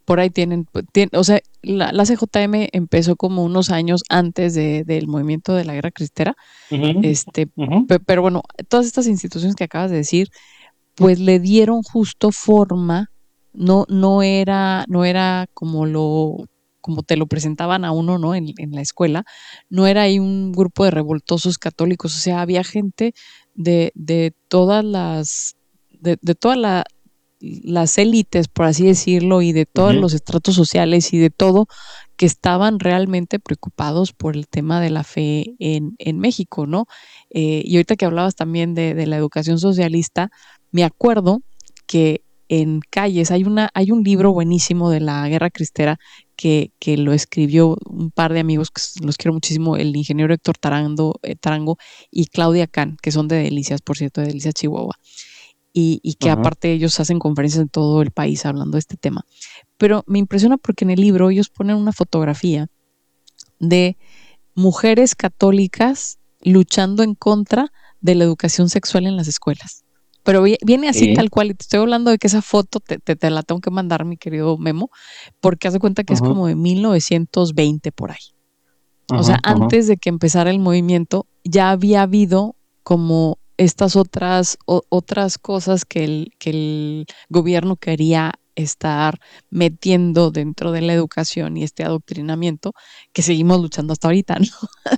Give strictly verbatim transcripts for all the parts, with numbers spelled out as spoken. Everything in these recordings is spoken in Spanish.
por ahí tienen, tien, o sea, la, la C J M empezó como unos años antes de, del movimiento de la guerra cristera, Uh-huh, este, uh-huh. pe, pero bueno, todas estas instituciones que acabas de decir, pues le dieron justo forma, no, no era, no era como lo, como te lo presentaban a uno, ¿no? En, en la escuela, no era ahí un grupo de revoltosos católicos, o sea, había gente de, de todas las, de, de todas la, las élites, por así decirlo, y de todos Uh-huh. los estratos sociales y de todo, que estaban realmente preocupados por el tema de la fe en, en México, ¿no? Eh, y ahorita que hablabas también de, de la educación socialista, me acuerdo que en Calles hay una, hay un libro buenísimo de la Guerra Cristera que, que lo escribió un par de amigos que los quiero muchísimo, el ingeniero Héctor Tarando, eh, Tarango y Claudia Can, que son de Delicias, por cierto, de Delicias Chihuahua, y, y que Uh-huh. aparte ellos hacen conferencias en todo el país hablando de este tema. Pero me impresiona porque en el libro ellos ponen una fotografía de mujeres católicas luchando en contra de la educación sexual en las escuelas. Pero viene así Sí. tal cual, y te estoy hablando de que esa foto te, te, te la tengo que mandar, mi querido Memo, porque haz de cuenta que es Uh-huh, como de mil novecientos veinte por ahí. O sea, uh-huh, uh-huh. antes de que empezara el movimiento, ya había habido como estas otras, o, otras cosas que el, que el gobierno quería estar metiendo dentro de la educación y este adoctrinamiento que seguimos luchando hasta ahorita, ¿no?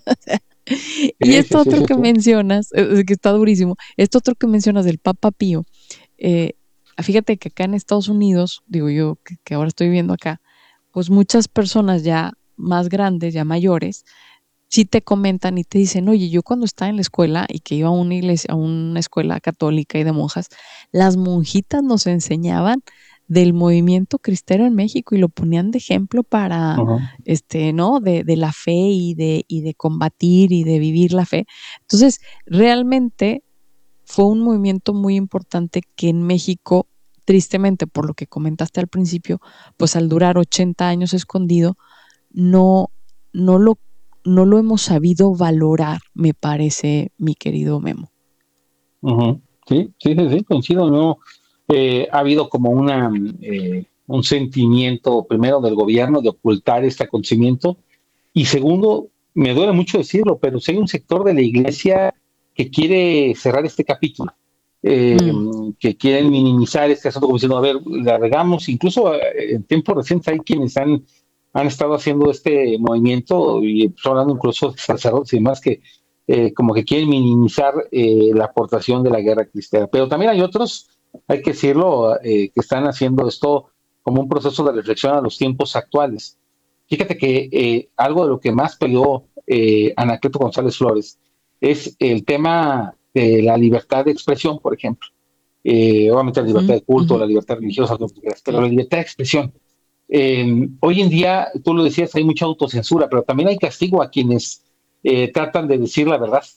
Y Sí, sí, esto sí, otro sí, que sí. mencionas, eh, que está durísimo, esto otro que mencionas del Papa Pío, eh, fíjate que acá en Estados Unidos, digo yo que, que ahora estoy viviendo acá, pues muchas personas ya más grandes, ya mayores, sí te comentan y te dicen, oye, yo cuando estaba en la escuela y que iba a una iglesia, a una escuela católica y de monjas, las monjitas nos enseñaban del movimiento cristero en México y lo ponían de ejemplo para, Uh-huh. este, ¿no? De, de la fe y de, y de combatir y de vivir la fe. Entonces, realmente fue un movimiento muy importante que en México, tristemente, por lo que comentaste al principio, pues al durar ochenta años escondido, no, no lo, no lo hemos sabido valorar, me parece, mi querido Memo. Uh-huh. Sí, sí, sí, sí, coincido, ¿no? Eh, ha habido como una, eh, un sentimiento, primero, del gobierno de ocultar este acontecimiento, y segundo, me duele mucho decirlo, pero si hay un sector de la iglesia que quiere cerrar este capítulo, eh, Mm, que quieren minimizar este asunto como diciendo, a ver, la regamos, incluso eh, en tiempos recientes hay quienes han, han estado haciendo este movimiento, y estoy hablando incluso de sacerdotes y demás, que eh, como que quieren minimizar eh, la aportación de la guerra cristera. Pero también hay otros, hay que decirlo, eh, que están haciendo esto como un proceso de reflexión a los tiempos actuales. Fíjate que eh, algo de lo que más peleó eh, Anacleto González Flores es el tema de la libertad de expresión, por ejemplo. Eh, obviamente la libertad mm, de culto, mm, la libertad religiosa, pero la claro. libertad de expresión. Eh, hoy en día, tú lo decías, hay mucha autocensura, pero también hay castigo a quienes eh, tratan de decir la verdad.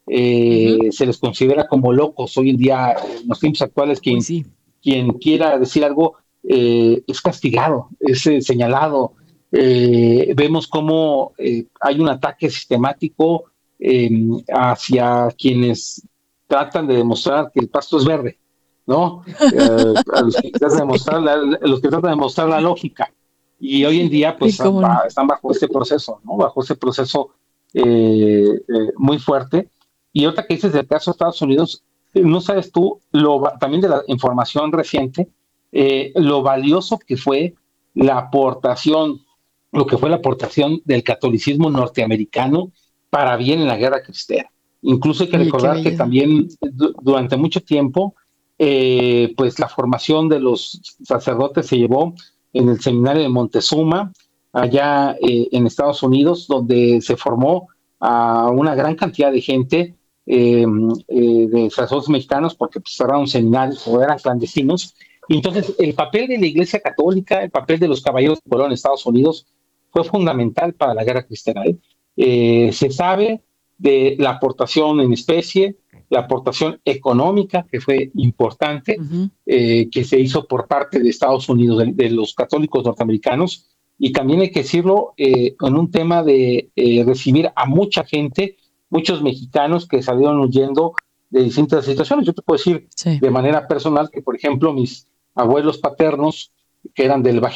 Eh, Ujú. se les considera como locos hoy en día, en los tiempos actuales, Uy, quien, sí. quien quiera decir algo eh, es castigado, es eh, señalado. Eh, vemos cómo eh, hay un ataque sistemático eh, hacia quienes tratan de demostrar que el pasto es verde, ¿no? Eh, a los que tratan de Sí, mostrar la, a los que tratan de mostrar la lógica. Y hoy en día, sí, pues, cómo no. va, están bajo este proceso, ¿no? Bajo este proceso eh, eh, muy fuerte. Y otra que dices del caso de Estados Unidos, eh, no sabes tú, lo, también de la información reciente, eh, lo valioso que fue la aportación, lo que fue la aportación del catolicismo norteamericano para bien en la guerra cristera. Incluso hay que Oye, qué recordar que belleza. también du- durante mucho tiempo, eh, pues la formación de los sacerdotes se llevó en el seminario de Montezuma, allá eh, en Estados Unidos, donde se formó a una gran cantidad de gente eh, eh, de sacerdotes mexicanos, porque pues, cerraron seminarios o eran clandestinos. Y entonces, el papel de la Iglesia Católica, el papel de los caballeros de Colón en Estados Unidos, fue fundamental para la guerra cristiana. ¿eh? Eh, se sabe de la aportación en especie, la aportación económica, que fue importante, Ujú. eh, que se hizo por parte de Estados Unidos, de, de los católicos norteamericanos, y también hay que decirlo eh, en un tema de eh, recibir a mucha gente, muchos mexicanos que salieron huyendo de distintas situaciones. Yo te puedo decir Sí. de manera personal que, por ejemplo, mis abuelos paternos, que eran del Bajío,